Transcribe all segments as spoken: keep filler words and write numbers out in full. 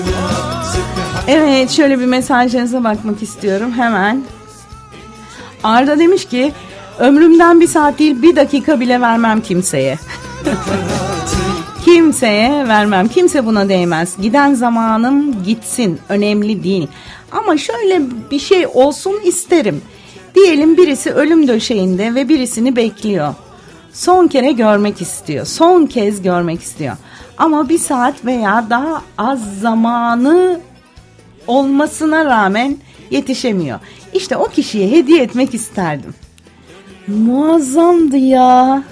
Evet, şöyle bir mesajlarınıza bakmak istiyorum hemen. Arda demiş ki ömrümden bir saat değil bir dakika bile vermem kimseye. Kimseye vermem. Kimse buna değmez. Giden zamanım gitsin. Önemli değil. Ama şöyle bir şey olsun isterim. Diyelim birisi ölüm döşeğinde ve birisini bekliyor. Son kere görmek istiyor. Son kez görmek istiyor. Ama bir saat veya daha az zamanı olmasına rağmen yetişemiyor. İşte o kişiye hediye etmek isterdim. Muazzamdı ya.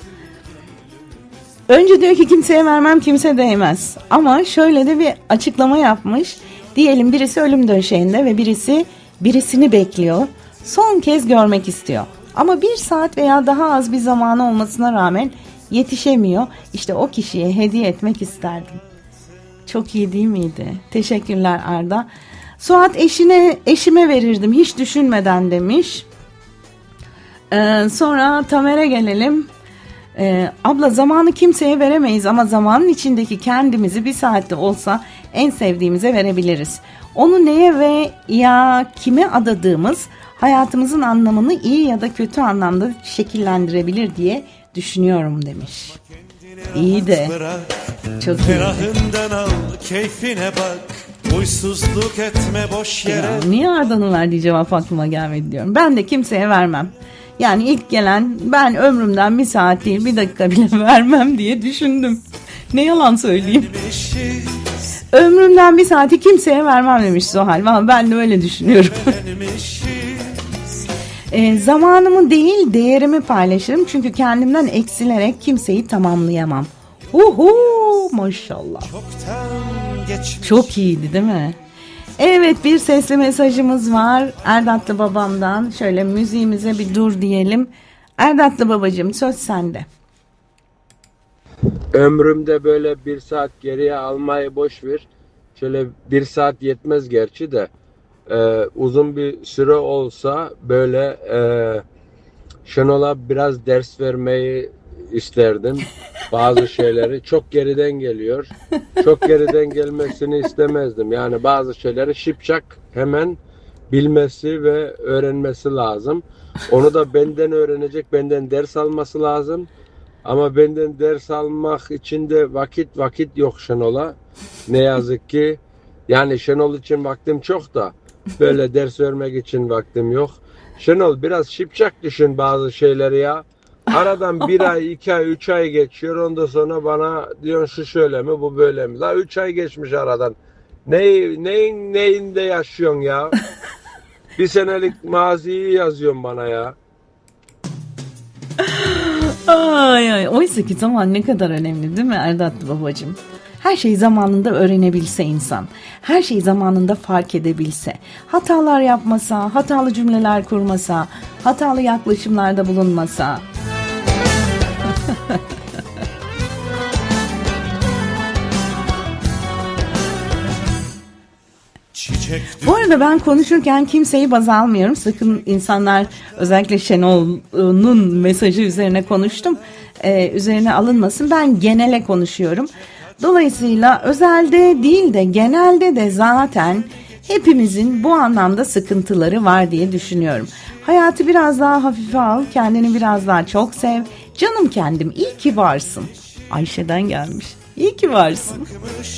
Önce diyor ki kimseye vermem, kimse değmez. Ama şöyle de bir açıklama yapmış. Diyelim birisi ölüm döşeğinde ve birisi birisini bekliyor. Son kez görmek istiyor. Ama bir saat veya daha az bir zamanı olmasına rağmen yetişemiyor. İşte o kişiye hediye etmek isterdim. Çok iyi değil miydi? Teşekkürler Arda. Suat eşine eşime verirdim hiç düşünmeden demiş. Ee, sonra Tamer'e gelelim. Ee, abla zamanı kimseye veremeyiz ama zamanın içindeki kendimizi bir saatte olsa en sevdiğimize verebiliriz. Onu neye ve ya kime adadığımız hayatımızın anlamını iyi ya da kötü anlamda şekillendirebilir diye düşünüyorum demiş. İyi de çok iyi. Al, keyfine bak. Uysuzluk etme boş yere. Ya, niye Arda'nın verdiği cevap aklıma gelmedi diyorum. Ben de kimseye vermem. Yani ilk gelen ben ömrümden bir saat değil bir dakika bile vermem diye düşündüm. Ne yalan söyleyeyim. Ömrümden bir saati kimseye vermem demiş Zuhal. Vallahi ben de öyle düşünüyorum. e, zamanımı değil değerimi paylaşırım. Çünkü kendimden eksilerek kimseyi tamamlayamam. Uhu maşallah. Çok iyiydi değil mi? Evet, bir sesli mesajımız var Erdatlı babamdan. Şöyle müziğimize bir dur diyelim. Erdatlı babacığım söz sende. Ömrümde böyle bir saat geriye almayı boş ver. Şöyle bir saat yetmez gerçi de e, uzun bir süre olsa böyle e, Şenol'a biraz ders vermeyi isterdim. Bazı şeyleri çok geriden geliyor. Çok geriden gelmesini istemezdim. Yani bazı şeyleri şipşak hemen bilmesi ve öğrenmesi lazım. Onu da benden öğrenecek, benden ders alması lazım. Ama benden ders almak için de vakit vakit yok Şenol'a. Ne yazık ki. Yani Şenol için vaktim çok da böyle ders vermek için vaktim yok. Şenol biraz şipşak düşün bazı şeyleri ya. Aradan bir ay, iki ay, üç ay geçiyor. Ondan sonra bana diyorsun şu şöyle mi, bu böyle mi? Daha üç ay geçmiş aradan. Ne, neyin neyinde yaşıyorsun ya? Bir senelik maziyi yazıyorsun bana ya. Ay ay. Oysa ki zaman ne kadar önemli değil mi Erdatlı babacığım? Her şeyi zamanında öğrenebilse insan, her şeyi zamanında fark edebilse, hatalar yapmasa, hatalı cümleler kurmasa, hatalı yaklaşımlarda bulunmasa. Bu arada ben konuşurken kimseyi baz almıyorum. Sakın insanlar, özellikle Şenol'un mesajı üzerine konuştum. Ee, üzerine alınmasın. Ben genele konuşuyorum. Dolayısıyla özelde değil de genelde de zaten hepimizin bu anlamda sıkıntıları var diye düşünüyorum. Hayatı biraz daha hafife al, kendini biraz daha çok sev. Canım kendim, iyi ki varsın. Ayşe'den gelmiş. İyi ki varsın.